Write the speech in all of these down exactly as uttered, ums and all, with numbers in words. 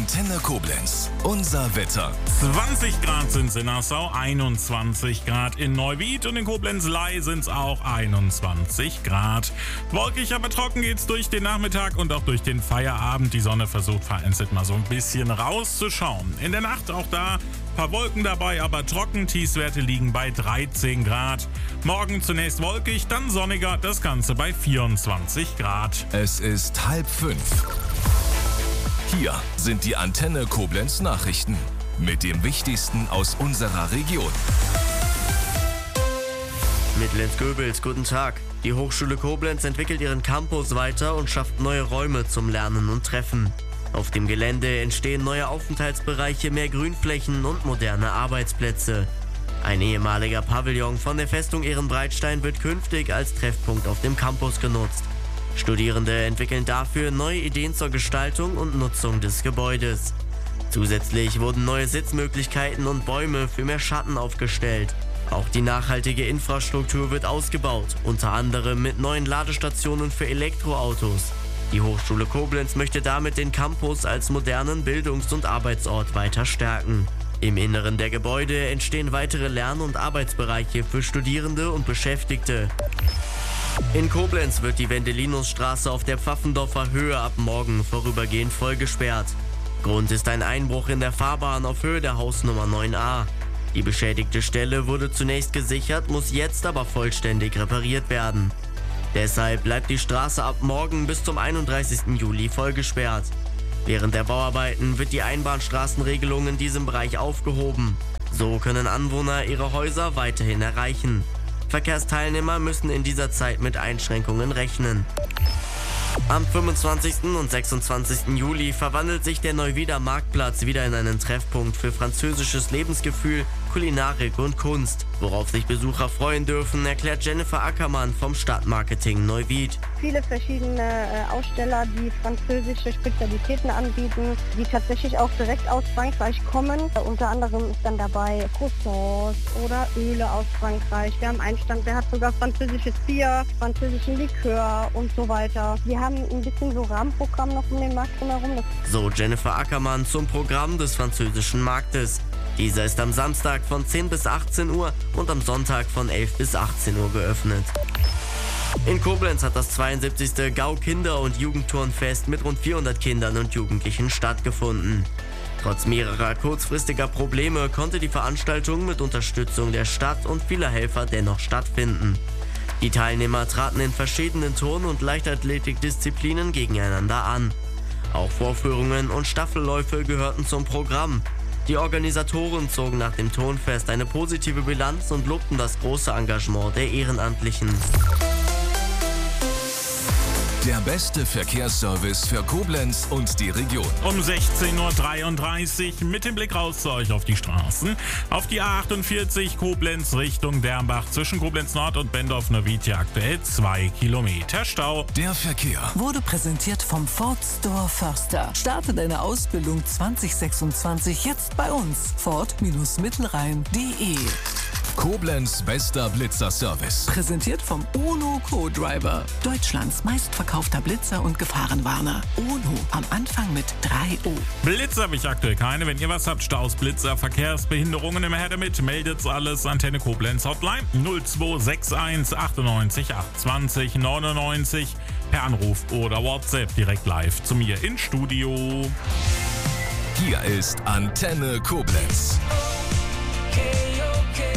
Antenne Koblenz. Unser Wetter. zwanzig Grad sind es in Nassau, einundzwanzig Grad in Neuwied und in Koblenz-Ley sind es auch einundzwanzig Grad. Wolkig, aber trocken geht's durch den Nachmittag und auch durch den Feierabend. Die Sonne versucht vereinzelt mal so ein bisschen rauszuschauen. In der Nacht auch da ein paar Wolken dabei, aber trocken. Tiefstwerte liegen bei dreizehn Grad. Morgen zunächst wolkig, dann sonniger, das Ganze bei vierundzwanzig Grad. Es ist halb fünf. Hier sind die Antenne Koblenz Nachrichten mit dem Wichtigsten aus unserer Region. Mit Lenz Goebels, guten Tag. Die Hochschule Koblenz entwickelt ihren Campus weiter und schafft neue Räume zum Lernen und Treffen. Auf dem Gelände entstehen neue Aufenthaltsbereiche, mehr Grünflächen und moderne Arbeitsplätze. Ein ehemaliger Pavillon von der Festung Ehrenbreitstein wird künftig als Treffpunkt auf dem Campus genutzt. Studierende entwickeln dafür neue Ideen zur Gestaltung und Nutzung des Gebäudes. Zusätzlich wurden neue Sitzmöglichkeiten und Bäume für mehr Schatten aufgestellt. Auch die nachhaltige Infrastruktur wird ausgebaut, unter anderem mit neuen Ladestationen für Elektroautos. Die Hochschule Koblenz möchte damit den Campus als modernen Bildungs- und Arbeitsort weiter stärken. Im Inneren der Gebäude entstehen weitere Lern- und Arbeitsbereiche für Studierende und Beschäftigte. In Koblenz wird die Wendelinusstraße auf der Pfaffendorfer Höhe ab morgen vorübergehend voll gesperrt. Grund ist ein Einbruch in der Fahrbahn auf Höhe der Hausnummer neun a. Die beschädigte Stelle wurde zunächst gesichert, muss jetzt aber vollständig repariert werden. Deshalb bleibt die Straße ab morgen bis zum einunddreißigsten Juli voll gesperrt. Während der Bauarbeiten wird die Einbahnstraßenregelung in diesem Bereich aufgehoben. So können Anwohner ihre Häuser weiterhin erreichen. Verkehrsteilnehmer müssen in dieser Zeit mit Einschränkungen rechnen. Am fünfundzwanzigsten und sechsundzwanzigsten Juli verwandelt sich der Neuwieder Marktplatz wieder in einen Treffpunkt für französisches Lebensgefühl, Kulinarik und Kunst. Worauf sich Besucher freuen dürfen, erklärt Jennifer Ackermann vom Stadtmarketing Neuwied. Viele verschiedene äh, Aussteller, die französische Spezialitäten anbieten, die tatsächlich auch direkt aus Frankreich kommen. Äh, unter anderem ist dann dabei Croissants oder Öle aus Frankreich. Wir haben einen Stand, der hat sogar französisches Bier, französischen Likör und so weiter. Wir haben ein bisschen so Rahmenprogramm noch um den Markt drumherum. So Jennifer Ackermann zum Programm des französischen Marktes. Dieser ist am Samstag von zehn bis achtzehn Uhr und am Sonntag von elf bis achtzehn Uhr geöffnet. In Koblenz hat das zweiundsiebzigste Gau Kinder- und Jugendturnfest mit rund vierhundert Kindern und Jugendlichen stattgefunden. Trotz mehrerer kurzfristiger Probleme konnte die Veranstaltung mit Unterstützung der Stadt und vieler Helfer dennoch stattfinden. Die Teilnehmer traten in verschiedenen Turn- und Leichtathletikdisziplinen gegeneinander an. Auch Vorführungen und Staffelläufe gehörten zum Programm. Die Organisatoren zogen nach dem Turnfest eine positive Bilanz und lobten das große Engagement der Ehrenamtlichen. Der beste Verkehrsservice für Koblenz und die Region. Um sechzehn Uhr dreiunddreißig mit dem Blick raus zu euch auf die Straßen. Auf die A achtundvierzig Koblenz Richtung Dernbach zwischen Koblenz Nord und Bendorf-Neuwied hier aktuell zwei Kilometer Stau. Der Verkehr Wurde präsentiert vom Ford Store Förster. Starte deine Ausbildung zwanzig sechsundzwanzig jetzt bei uns. Ford-Mittelrhein punkt de. Koblenz bester Blitzerservice. Präsentiert vom UNO Co-Driver. Deutschlands meistverkaufter Blitzer und Gefahrenwarner. UNO am Anfang mit drei O. Blitzer habe ich aktuell keine. Wenn ihr was habt, Staus, Blitzer, Verkehrsbehinderungen, immer her damit. Meldet's alles. Antenne Koblenz Hotline null zwei sechs eins achtundneunzig achtundzwanzig neunundneunzig per Anruf oder WhatsApp direkt live zu mir ins Studio. Hier ist Antenne Koblenz.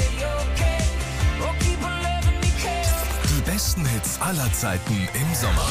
Die besten Hits aller Zeiten im Sommer.